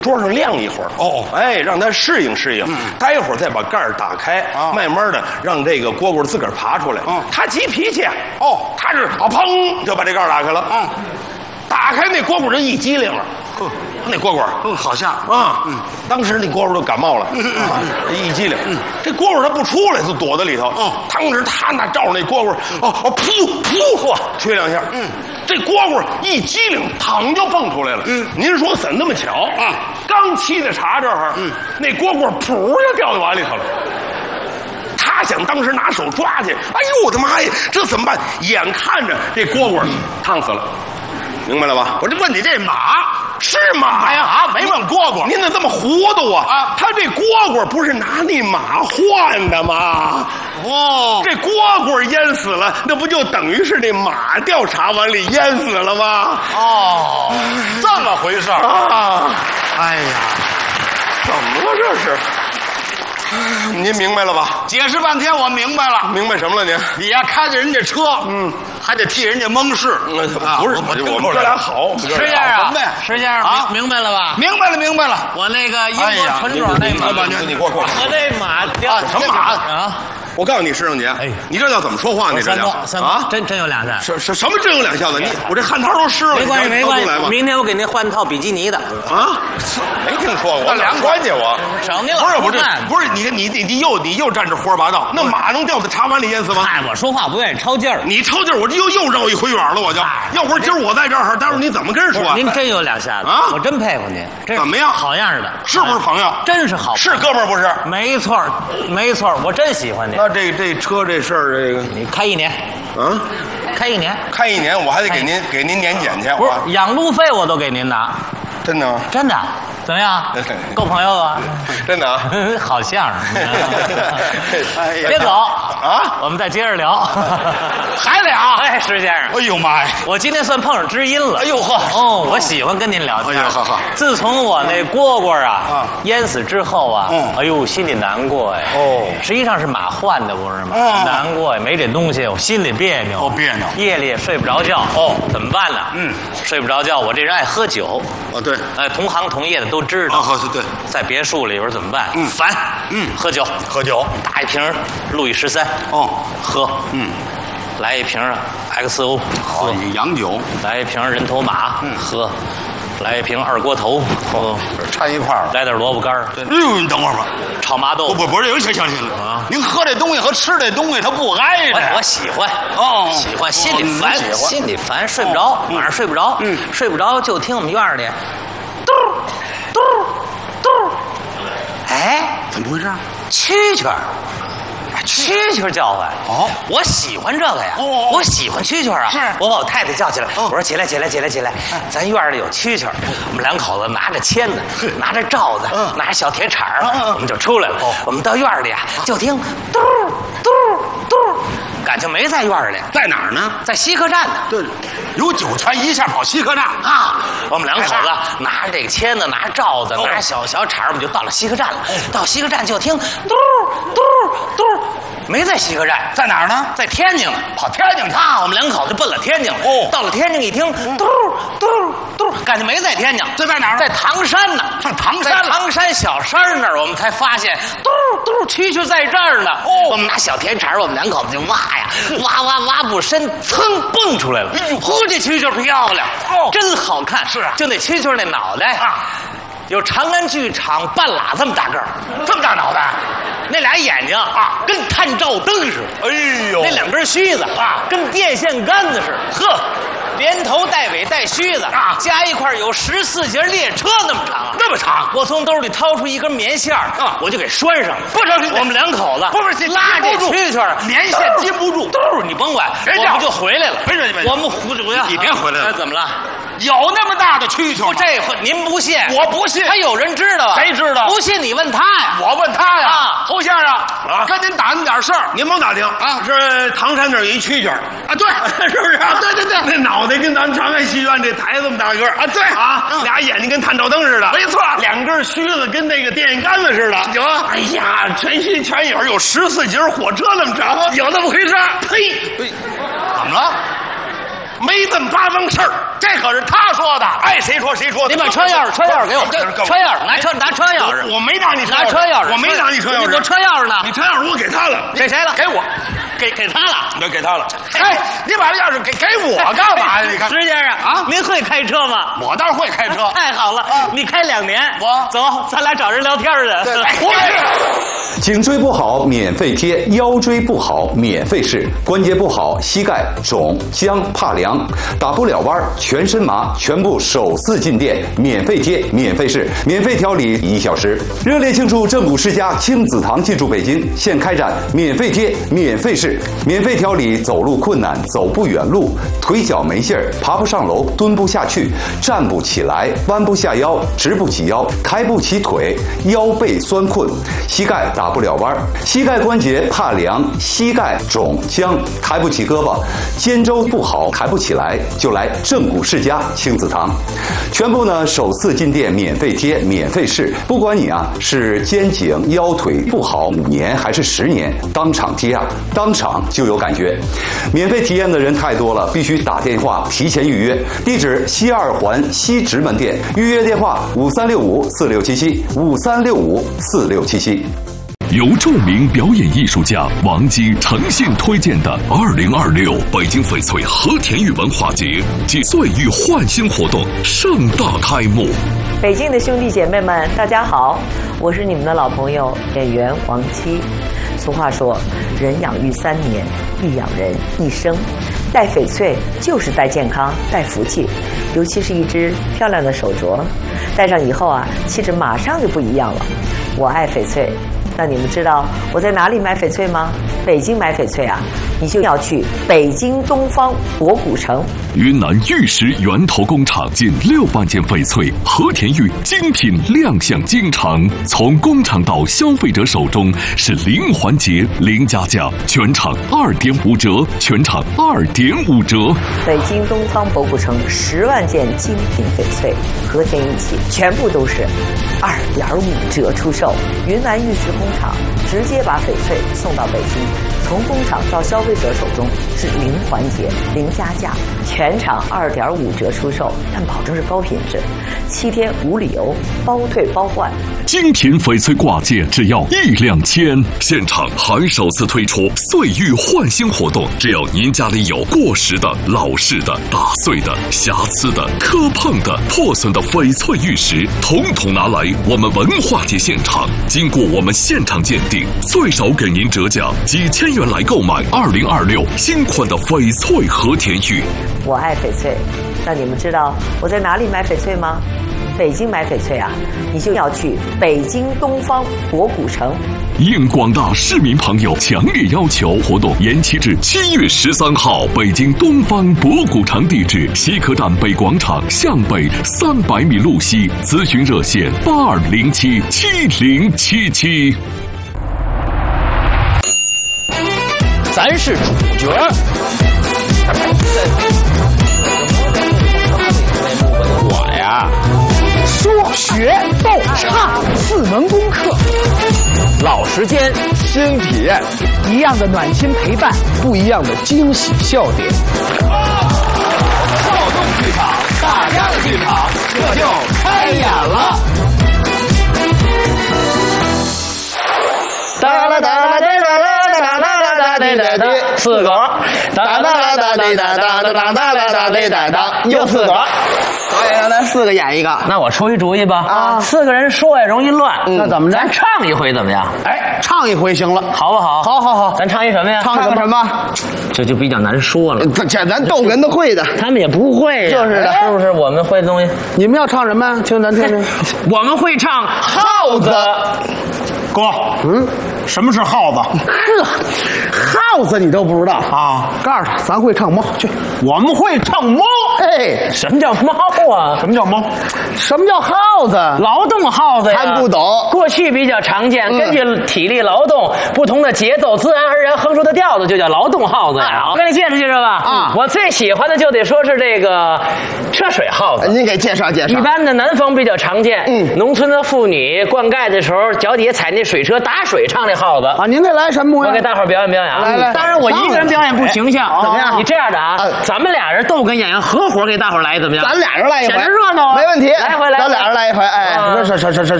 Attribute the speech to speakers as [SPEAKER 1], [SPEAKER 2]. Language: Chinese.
[SPEAKER 1] 桌上晾一会儿
[SPEAKER 2] 哦，
[SPEAKER 1] 哎，让它适应适应。待会儿再把盖儿打开，慢慢的让这个蝈蝈自个儿爬出来。它急脾气哦，它是砰就把这盖儿打开了。打开那蝈蝈就一激灵了。那蝈蝈，
[SPEAKER 2] 好像
[SPEAKER 1] 啊，当时那蝈蝈就感冒了，一激灵，这蝈蝈它不出来，就躲在里头。当时他那照着那蝈蝈，噗噗，吹两下，这蝈蝈一激灵，嘡就蹦出来了。您说怎那么巧啊？刚沏的茶这儿，那蝈蝈噗就掉到碗里头了。他想当时拿手抓去，哎呦我的妈呀，这怎么办？眼看着这蝈蝈烫死了。明白了吧？
[SPEAKER 2] 我就问你，这马
[SPEAKER 1] 是马呀？
[SPEAKER 2] 没问蝈蝈。
[SPEAKER 1] 您怎么这么糊涂啊？他这蝈蝈不是拿那马换的吗？
[SPEAKER 2] 哦，
[SPEAKER 1] 这蝈蝈淹死了，那不就等于是那马掉茶碗里淹死了吗？
[SPEAKER 2] 哦，这么回事
[SPEAKER 1] 啊！
[SPEAKER 2] 哎呀，
[SPEAKER 1] 怎么了这是？您明白了吧？
[SPEAKER 2] 解释半天我明白了。
[SPEAKER 1] 明白什么了您？
[SPEAKER 2] 你呀开着人家车，还得替人家蒙事。
[SPEAKER 1] 不是，我们哥俩好。
[SPEAKER 3] 石先生，石先生啊，明白了吧？
[SPEAKER 2] 明白了，明白了。
[SPEAKER 3] 我那个英国纯种那马，
[SPEAKER 1] 你过来。
[SPEAKER 3] 我这马掉
[SPEAKER 1] 什么马
[SPEAKER 3] 啊？
[SPEAKER 1] 我告诉你，石生姐，你这叫怎么说话？你这叫
[SPEAKER 3] 啊？真有两下。
[SPEAKER 1] 什么真有两下子？我这汗毛都湿了。
[SPEAKER 3] 没关系。明天我给您换套比基尼的。
[SPEAKER 1] 啊？没听说过。
[SPEAKER 2] 那凉关系我。
[SPEAKER 3] 省您
[SPEAKER 1] 不是你又站着胡说八道。那马能掉在茶碗里淹死吗？
[SPEAKER 3] 哎，我说话不愿意抄劲儿。
[SPEAKER 1] 你抄劲儿，我这又绕一回远了，我就。要不是今儿我在这儿，待会儿你怎么跟人说？
[SPEAKER 3] 您真有两下子
[SPEAKER 1] 啊！
[SPEAKER 3] 我真佩服您。
[SPEAKER 1] 怎么样？
[SPEAKER 3] 好样的，
[SPEAKER 1] 是不是朋友？
[SPEAKER 3] 真是好，
[SPEAKER 1] 是哥们儿不是？
[SPEAKER 3] 没错，我真喜欢您。
[SPEAKER 1] 那这车这事儿，这个
[SPEAKER 3] 你开1年，
[SPEAKER 1] 啊，
[SPEAKER 3] 开1年，
[SPEAKER 1] 开1年，我还得给您年检去。
[SPEAKER 3] 不是养路费我都给您拿，
[SPEAKER 1] 真的？
[SPEAKER 3] 真的。怎么样？够朋友啊？
[SPEAKER 1] 真的啊？
[SPEAKER 3] 好相声。
[SPEAKER 1] 哎呀，
[SPEAKER 3] 别走
[SPEAKER 1] 啊，
[SPEAKER 3] 我们再接着聊。
[SPEAKER 2] 还俩？
[SPEAKER 3] 哎，石先生，
[SPEAKER 2] 哎呦妈呀！
[SPEAKER 3] 我今天算碰上知音了。
[SPEAKER 2] 哎呦呵！
[SPEAKER 3] 哦，我喜欢跟您聊天。
[SPEAKER 2] 哎呦呵！
[SPEAKER 3] 自从我那蝈蝈啊淹死之后啊，哎呦，心里难过呀。哦，实际上是马换的，不是吗？难过呀，没这东西，我心里别扭。
[SPEAKER 2] 别扭。
[SPEAKER 3] 夜里也睡不着觉。哦，怎么办呢？睡不着觉，我这人爱喝酒。
[SPEAKER 1] 对。
[SPEAKER 3] 哎，同行同业的都知道。
[SPEAKER 1] 对。
[SPEAKER 3] 在别墅里边怎么办？烦。喝酒。打一瓶路易13。喝。来一瓶XO。喝。
[SPEAKER 2] 洋酒。
[SPEAKER 3] 来一瓶人头马。喝。来一瓶二锅头。喝。
[SPEAKER 2] 掺一块儿。
[SPEAKER 3] 来点萝卜干儿。
[SPEAKER 2] 哎呦，你等会儿吧。
[SPEAKER 3] 炒麻豆。
[SPEAKER 2] 不是，有行了啊！您喝这东西和吃这东西，它不挨着。
[SPEAKER 3] 我喜欢。喜欢，心里烦，睡不着，晚上睡不着。睡不着就听我们院里。嘟嘟嘟，哎，
[SPEAKER 2] 怎么回事？
[SPEAKER 3] 蛐蛐叫唤。我喜欢这个呀。我喜欢蛐蛐啊。是。我把我太太叫起来，我说起来，咱院里有蛐蛐。我们2口子拿着签子，拿着罩子，拿着小铁铲儿，我们就出来了。我们到院里啊，就听嘟嘟嘟，感情没在院里，
[SPEAKER 2] 在哪儿呢？
[SPEAKER 3] 在西客站呢。
[SPEAKER 2] 对，有酒泉一下跑西客站
[SPEAKER 3] 啊！我们2口子拿着这个签子，拿着罩子，拿着小铲儿，我们就到了西客站了。到西客站就听嘟嘟嘟，没在西客站，
[SPEAKER 2] 在哪儿呢？
[SPEAKER 3] 在天津呢。
[SPEAKER 2] 跑天津去
[SPEAKER 3] 啊！我们2口子奔了天津了。到了天津一听嘟嘟嘟，感觉没在天津，
[SPEAKER 2] 这在哪儿？
[SPEAKER 3] 在唐山呢。
[SPEAKER 2] 上唐山了。
[SPEAKER 3] 在唐山小山那儿，我们才发现嘟嘟蛐蛐在这儿呢。我们拿小铁铲，我们2口子就挖呀，挖不深，噌蹦出来了。嚯，这蛐蛐漂亮，真好看。
[SPEAKER 2] 是啊，
[SPEAKER 3] 就那蛐蛐那脑袋啊，有长安剧场半拉这么大个儿，
[SPEAKER 2] 这么大脑袋，
[SPEAKER 3] 那俩眼睛啊，跟探照灯似的。
[SPEAKER 2] 哎呦，
[SPEAKER 3] 那2根须子啊，跟电线杆子似的。呵，连头带尾带须子啊，加一块有14节列车那么长，
[SPEAKER 2] 那么长。
[SPEAKER 3] 我从兜里掏出一根棉线啊，我就给拴上了。
[SPEAKER 2] 不成，
[SPEAKER 3] 我们2口子
[SPEAKER 2] 不
[SPEAKER 3] 拉这蛐蛐，
[SPEAKER 2] 棉线禁不住。
[SPEAKER 3] 兜你甭管，我们就回来了。我们
[SPEAKER 2] 你别回来了。
[SPEAKER 3] 怎么了？
[SPEAKER 2] 有那么大的蛐蛐？
[SPEAKER 3] 这您不信？
[SPEAKER 2] 我不信。
[SPEAKER 3] 还有人知道啊？
[SPEAKER 2] 谁知道？
[SPEAKER 3] 不信你问他呀。
[SPEAKER 2] 我问他呀。
[SPEAKER 3] 啊，
[SPEAKER 2] 侯先生啊，跟您打听点事儿。
[SPEAKER 1] 您甭打听啊，是唐山那儿有一蛐蛐啊，
[SPEAKER 2] 对，
[SPEAKER 1] 是不是啊？
[SPEAKER 2] 对，
[SPEAKER 1] 那脑袋跟咱们长安戏院这台这么大个儿啊，对啊，俩眼睛跟探照灯似的，
[SPEAKER 2] 没错
[SPEAKER 1] ，2根须子跟那个电线杆子似的，
[SPEAKER 2] 有啊。
[SPEAKER 1] 哎呀，全心全影，有14节火车那么长，
[SPEAKER 2] 有那么回事？
[SPEAKER 1] 呸！
[SPEAKER 2] 怎么了？
[SPEAKER 1] 没这么八方事儿，
[SPEAKER 2] 这可是他说的，
[SPEAKER 1] 爱谁说谁说的。
[SPEAKER 3] 你把车钥匙给我，车钥匙拿车钥匙，
[SPEAKER 1] 我没拿你
[SPEAKER 3] 拿车钥匙，
[SPEAKER 1] 我没拿你车钥匙，
[SPEAKER 3] 我车钥匙呢？
[SPEAKER 1] 你车钥匙我给他了，
[SPEAKER 3] 给谁了？
[SPEAKER 1] 给我，
[SPEAKER 3] 给他了，
[SPEAKER 1] 那给他了。哎，你把这钥匙给我干嘛呀？你看，
[SPEAKER 3] 石先生啊，您会开车吗？
[SPEAKER 2] 我倒是会开车。
[SPEAKER 3] 太好了，你开2年，
[SPEAKER 2] 我
[SPEAKER 3] 走，咱俩找人聊天去。
[SPEAKER 4] 颈椎不好免费贴，腰椎不好免费试，关节不好膝盖肿僵怕凉打不了弯全身麻，全部首次进店免费贴免费试免费调理1小时。热烈庆祝正骨世家亲子堂进驻北京，现开展免费贴免费试免费调理走路困难走不远路腿脚没劲儿爬不上楼蹲不下去站不起来弯不下腰直不起腰抬不起腿腰背酸困膝盖打不了弯膝盖关节怕凉膝盖肿僵抬不起胳膊肩周不好抬不起来就来正骨世家亲子堂，全部呢首次进店免费贴免费试，不管你啊是肩颈腰腿不好5年还是10年，当场贴啊当场就有感觉。免费体验的人太多了，必须打电话提前预约。地址西2环西直门店，预约电话5365467753654677。
[SPEAKER 5] 由著名表演艺术家王姬诚信推荐的2026北京翡翠和田玉文化节暨岁玉焕新活动盛大开幕。
[SPEAKER 6] 北京的兄弟姐妹们，大家好，我是你们的老朋友演员王姬。俗话说，人养育3年，必养人一生。戴翡翠就是戴健康、戴福气，尤其是一只漂亮的手镯，戴上以后啊，气质马上就不一样了。我爱翡翠。那你们知道我在哪里买翡翠吗？北京买翡翠啊，你就要去北京东方博古城。
[SPEAKER 5] 云南玉石源头工厂近6万件翡翠和田玉精品亮相京城，从工厂到消费者手中是零环节零加价，全场2.5折，全场2.5折。
[SPEAKER 6] 北京东方博古城10万件精品翡翠和田玉器，全部都是2.5折出售。云南玉石工厂直接把翡翠送到北京，从工厂到消费者手中是零环节零加价，全场2.5折出售，但保证是高品质，7天无理由，包退包换。
[SPEAKER 5] 精品翡翠挂件只要1-2千，现场还首次推出岁玉焕新活动，只要您家里有过时的、老式的、打碎的、瑕疵的、磕碰的、破损的翡翠玉石，统统拿来我们文化节现场，经过我们现场鉴定，最少给您折价几千元来购买2026新款的翡翠和田玉。
[SPEAKER 6] 我爱翡翠，那你们知道我在哪里买翡翠吗？北京买翡翠啊，你就要去北京东方博古城。
[SPEAKER 5] 应广大市民朋友强烈要求，活动延期至7月13号，北京东方博古城地址西客站北广场向北300米路西，咨询热线82077077。
[SPEAKER 3] 咱是主角。我呀，
[SPEAKER 7] 说学逗唱4门功课，
[SPEAKER 3] 老时间
[SPEAKER 7] 新体验，一样的暖心陪伴，不一样的惊喜笑点。
[SPEAKER 3] 跳动剧场，大家的剧场，这就开演了。哒啦哒啦哒啦哒啦哒啦哒啦哒，4个，哒啦哒啦哒啦哒啦哒啦哒，又4个。
[SPEAKER 7] 导演让咱4个演一个，
[SPEAKER 3] 那我出一主意吧。啊，4个人说也容易乱。
[SPEAKER 7] 那怎么着？
[SPEAKER 3] 咱唱一回怎么样？
[SPEAKER 7] 哎，唱一回行了，
[SPEAKER 3] 好不好？
[SPEAKER 7] 好好好，
[SPEAKER 3] 咱唱一什么呀？
[SPEAKER 7] 唱个什么？
[SPEAKER 3] 这就比较难说了。
[SPEAKER 7] 这咱逗哏的会的，
[SPEAKER 3] 他们也不会呀。
[SPEAKER 7] 就是的，
[SPEAKER 3] 是不是？我们会的东西。
[SPEAKER 7] 你们要唱什么？听咱听听。
[SPEAKER 3] 我们会唱耗子。
[SPEAKER 2] 哥，什么是耗子？
[SPEAKER 7] 呵，耗子你都不知道啊？告诉他，咱会唱猫去。
[SPEAKER 2] 我们会唱猫。
[SPEAKER 7] 嘿，
[SPEAKER 8] 什么叫猫啊？
[SPEAKER 1] 什么叫猫？
[SPEAKER 7] 什么叫耗子？
[SPEAKER 8] 劳动耗子呀，
[SPEAKER 7] 还不懂。
[SPEAKER 8] 过去比较常见，根据体力劳动不同的节奏，自然而然哼出的调子就叫劳动耗子呀。我给你介绍介绍吧。
[SPEAKER 7] 啊，
[SPEAKER 8] 我最喜欢的就得说是这个车水耗子。
[SPEAKER 7] 您给介绍介绍。
[SPEAKER 8] 一般的南方比较常见，农村的妇女灌溉的时候，脚底下踩那水车打水唱这耗子
[SPEAKER 7] 啊。您给来什么模样？
[SPEAKER 8] 我给大伙儿表演表演啊。
[SPEAKER 7] 来，
[SPEAKER 8] 当然我一个人表演不形象，
[SPEAKER 7] 怎么样？
[SPEAKER 8] 你这样的啊，咱们俩人逗哏演员合伙给大伙儿来怎么样？
[SPEAKER 7] 咱俩人来一回，
[SPEAKER 8] 显得热闹，
[SPEAKER 7] 没问题。
[SPEAKER 8] 来回来，
[SPEAKER 7] 咱俩人来一回，哎，是。